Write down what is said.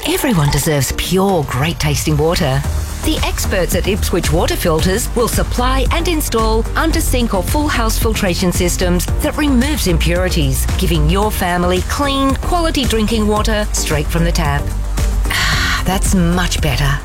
Everyone deserves pure, great-tasting water. The experts at Ipswich Water Filters will supply and install under-sink or full-house filtration systems that removes impurities, giving your family clean, quality drinking water straight from the tap. That's much better.